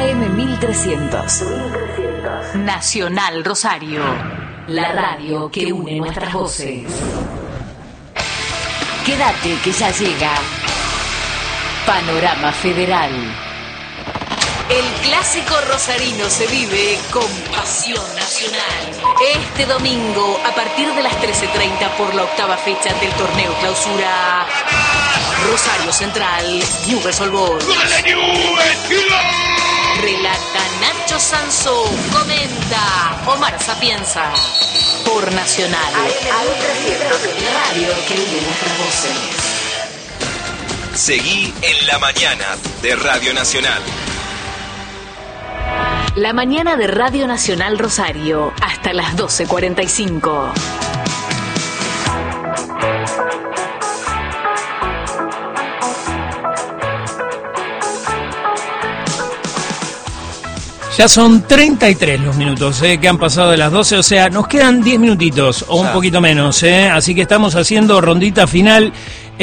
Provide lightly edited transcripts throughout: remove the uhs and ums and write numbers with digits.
AM 1300. Nacional Rosario. La radio que une nuestras voces. Quédate que ya llega Panorama Federal. El clásico rosarino se vive con pasión nacional. Este domingo, a partir de las 13:30 por la octava fecha del torneo clausura, Rosario Central, Newell's Old Boys. Relata Nacho Sanso, comenta Omar Sapienza. Por Nacional, radio que une nuestras voces. Seguí en la mañana de Radio Nacional. La mañana de Radio Nacional Rosario, hasta las 12:45. Ya son 33 los minutos que han pasado de las 12, o sea, nos quedan 10 minutitos o un poquito menos, así que estamos haciendo rondita final.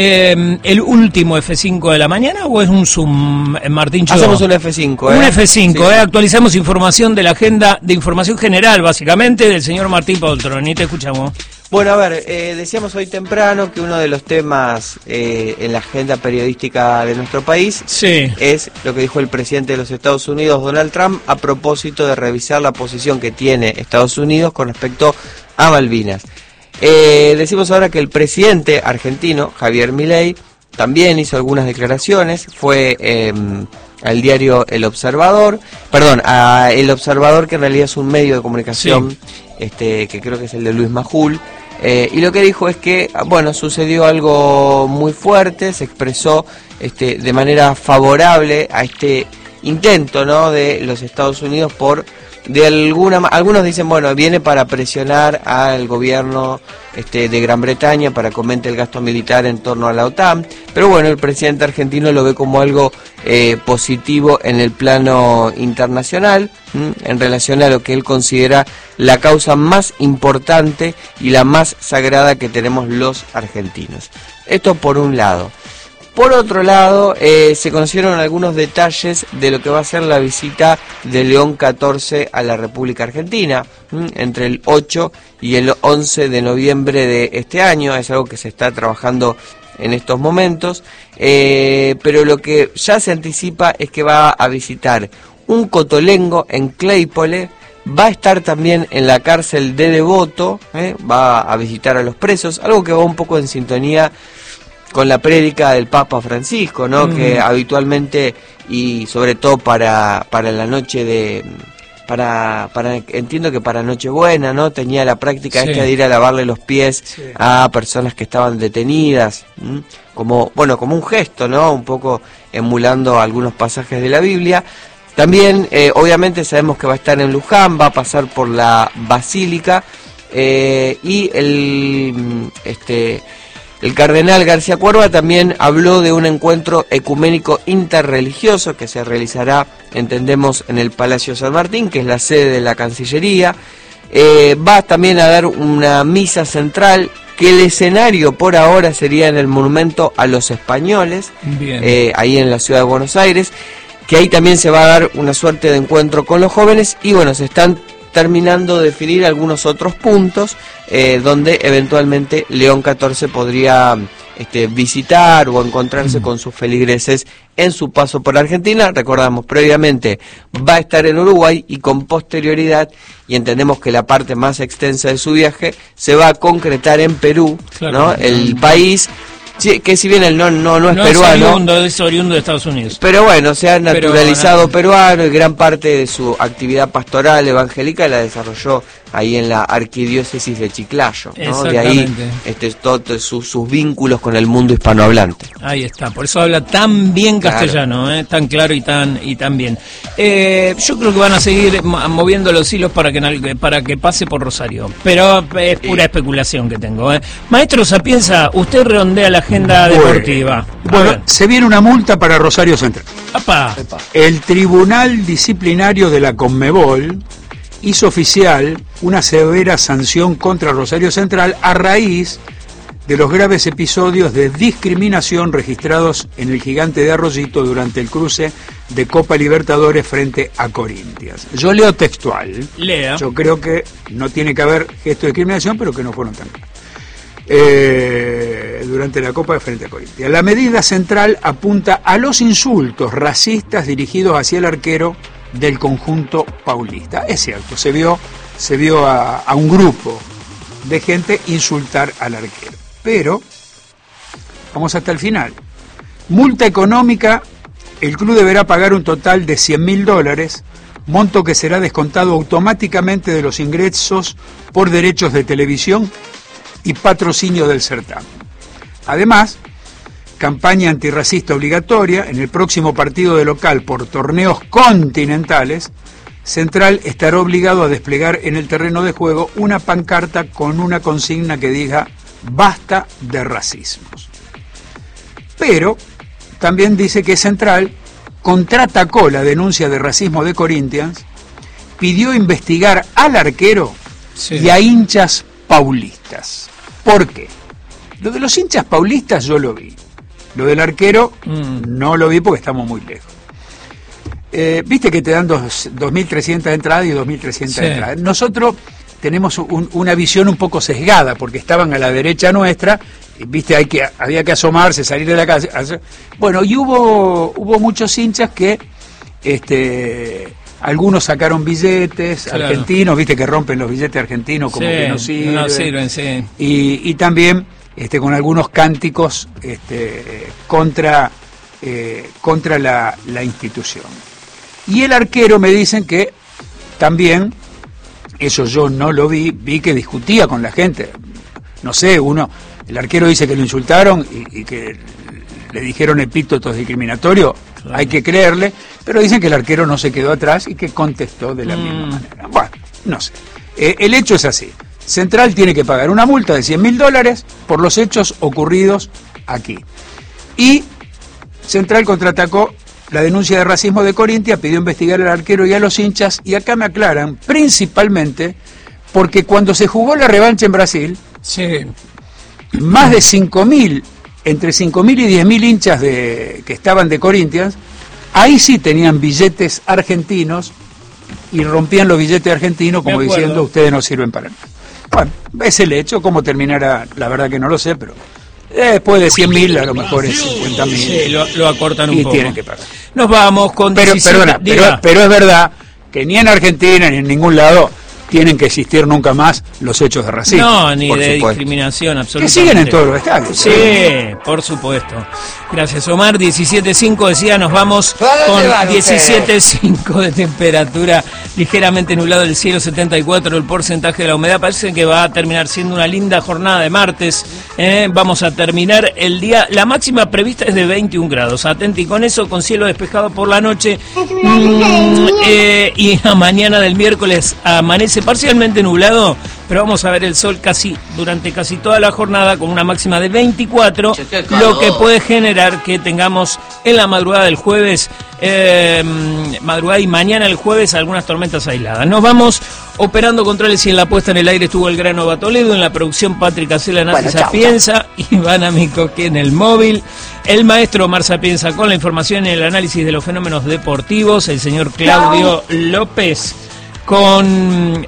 ¿El último F5 de la mañana o es un Zoom, Martín Cho? Hacemos un F5. Un F5, sí. Actualizamos información de la agenda de información general, básicamente, del señor Martín Poltron. Y te escuchamos. Bueno, a ver, decíamos hoy temprano que uno de los temas en la agenda periodística de nuestro país es lo que dijo el presidente de los Estados Unidos, Donald Trump, a propósito de revisar la posición que tiene Estados Unidos con respecto a Malvinas. Decimos ahora que el presidente argentino, Javier Milei, también hizo algunas declaraciones, fue al diario El Observador, a El Observador, que en realidad es un medio de comunicación, que creo que es el de Luis Majul, y lo que dijo es que, bueno, sucedió algo muy fuerte, se expresó de manera favorable a este intento, ¿no?, de los Estados Unidos por... algunos dicen, bueno, viene para presionar al gobierno de Gran Bretaña para que aumente el gasto militar en torno a la OTAN, pero bueno, el presidente argentino lo ve como algo positivo en el plano internacional, en relación a lo que él considera la causa más importante y la más sagrada que tenemos los argentinos. Esto por un lado. Por otro lado, se conocieron algunos detalles de lo que va a ser la visita de León XIV a la República Argentina, entre el 8 y el 11 de noviembre de este año. Es algo que se está trabajando en estos momentos, pero lo que ya se anticipa es que va a visitar un cotolengo en Claypole, va a estar también en la cárcel de Devoto, va a visitar a los presos, algo que va un poco en sintonía con la prédica del Papa Francisco, ¿no? Que habitualmente, y sobre todo para la noche de... entiendo que para Nochebuena, ¿no?, tenía la práctica de ir a lavarle los pies a personas que estaban detenidas, como un gesto, ¿no?, un poco emulando algunos pasajes de la Biblia. También, obviamente, sabemos que va a estar en Luján, va a pasar por la Basílica, y el cardenal García Cuerva también habló de un encuentro ecuménico interreligioso que se realizará, entendemos, en el Palacio San Martín, que es la sede de la Cancillería. Va también a dar una misa central, que el escenario por ahora sería en el Monumento a los Españoles, ahí en la ciudad de Buenos Aires, que ahí también se va a dar una suerte de encuentro con los jóvenes, y bueno, se están terminando de definir algunos otros puntos donde eventualmente León XIV podría visitar o encontrarse con sus feligreses en su paso por Argentina. Recordamos, previamente va a estar en Uruguay, y con posterioridad, y entendemos que la parte más extensa de su viaje se va a concretar en Perú, ¿no? El país que si bien él no es peruano, es oriundo de Estados Unidos, pero bueno, se ha naturalizado peruano, y gran parte de su actividad pastoral evangélica la desarrolló ahí en la arquidiócesis de Chiclayo, ¿no? De ahí todos sus vínculos con el mundo hispanohablante. Ahí está, por eso habla tan bien castellano, tan claro y tan bien. Yo creo que van a seguir moviendo los hilos para que pase por Rosario, pero es pura especulación que tengo. Maestro Sapienza, usted redondea la agenda deportiva. Bueno, se viene una multa para Rosario Central. ¡Apa! El Tribunal Disciplinario de la Conmebol hizo oficial una severa sanción contra Rosario Central a raíz de los graves episodios de discriminación registrados en el Gigante de Arroyito durante el cruce de Copa Libertadores frente a Corinthians. Yo leo textual. Lea. Yo creo que no tiene que haber gesto de discriminación, pero que no fueron tan claros. Durante la Copa de frente a Corinthians. La medida central apunta a los insultos racistas dirigidos hacia el arquero del conjunto paulista. Es cierto, se vio a un grupo de gente insultar al arquero. Pero, vamos hasta el final. Multa económica, el club deberá pagar un total de $100.000, monto que será descontado automáticamente de los ingresos por derechos de televisión y patrocinio del certamen. Además, campaña antirracista obligatoria. En el próximo partido de local por torneos continentales, Central estará obligado a desplegar en el terreno de juego una pancarta con una consigna que diga basta de racismos. Pero también dice que Central contraatacó la denuncia de racismo de Corinthians, pidió investigar al arquero y a hinchas paulistas. ¿Por qué? Lo de los hinchas paulistas yo lo vi. Lo del arquero no lo vi porque estamos muy lejos. Viste que te dan 2.300 entradas y 2.300 entradas. Nosotros tenemos una visión un poco sesgada porque estaban a la derecha nuestra. Viste, había que asomarse, salir de la casa. Bueno, y hubo muchos hinchas que algunos sacaron billetes argentinos, viste que rompen los billetes argentinos como que no sirven, sí. Y también con algunos cánticos contra la institución. Y el arquero me dicen que también, eso yo no lo vi que discutía con la gente. No sé, el arquero dice que lo insultaron y que le dijeron epítetos discriminatorios, hay que creerle, pero dicen que el arquero no se quedó atrás y que contestó de la misma manera. Bueno, no sé. El hecho es así. Central tiene que pagar una multa de $100.000 por los hechos ocurridos aquí. Y Central contraatacó la denuncia de racismo de Corinthians, pidió investigar al arquero y a los hinchas, y acá me aclaran, principalmente porque cuando se jugó la revancha en Brasil, más de 5.000, entre 5.000 y 10.000 hinchas que estaban de Corinthians, ahí sí tenían billetes argentinos y rompían los billetes argentinos como diciendo ustedes no sirven para nada. Bueno, es el hecho, cómo terminará, la verdad que no lo sé, pero después de 100.000 a lo mejor es 50.000. Sí, lo acortan un poco. Y tienen que pagar. Nos vamos con... Pero es verdad que ni en Argentina ni en ningún lado tienen que existir nunca más los hechos de racismo. No, ni de discriminación, absolutamente. Que siguen en todos los estadios. Sí, por supuesto. Gracias, Omar. 17.5 decía, nos vamos con 17.5 de temperatura, ligeramente nublado el cielo, 74 el porcentaje de la humedad. Parece que va a terminar siendo una linda jornada de martes. Vamos a terminar el día, la máxima prevista es de 21 grados. Atenti con eso, con cielo despejado por la noche. Y a mañana del miércoles amanece parcialmente nublado, pero vamos a ver el sol durante casi toda la jornada con una máxima de 24, lo que puede generar que tengamos en la madrugada del jueves, madrugada y mañana el jueves, algunas tormentas aisladas. Nos vamos operando controles y en la puesta en el aire estuvo el gran Ova Toledo, en la producción Patrick Casella, Nati Sapienza, Iván Amico que en el móvil, el maestro Omar Sapienza con la información y el análisis de los fenómenos deportivos, el señor Claudio López con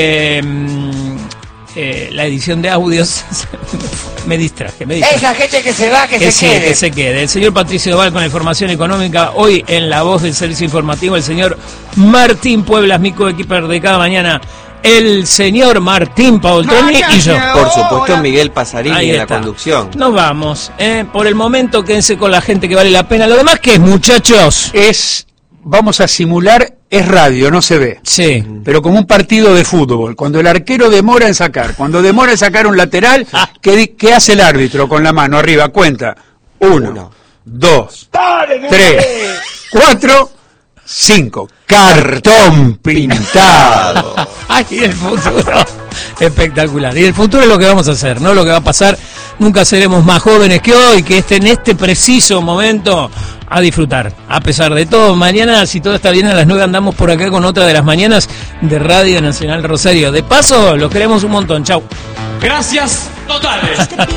la edición de audios. me distraje. Esa gente que se va, que se quede. El señor Patricio Doval con la información económica, hoy en la voz del servicio informativo, el señor Martín Pueblas, mi coequiper de cada mañana, el señor Martín Paoltroni y yo. Por supuesto, Miguel Pasarini en la conducción. Nos vamos. Por el momento, quédense con la gente que vale la pena. Lo demás, ¿qué es, muchachos? Vamos a simular, es radio, no se ve. Sí. Pero como un partido de fútbol, cuando el arquero demora en sacar, un lateral, ¿qué hace el árbitro con la mano arriba? Cuenta. 1, 2, 3, 4, 5. Cartón pintado. Ay, el futuro. Espectacular. Y el futuro es lo que vamos a hacer, no lo que va a pasar. Nunca seremos más jóvenes que hoy, que en este preciso momento a disfrutar. A pesar de todo, mañana, si todo está bien, a las 9 andamos por acá con otra de las mañanas de Radio Nacional Rosario. De paso, los queremos un montón. Chau. Gracias totales.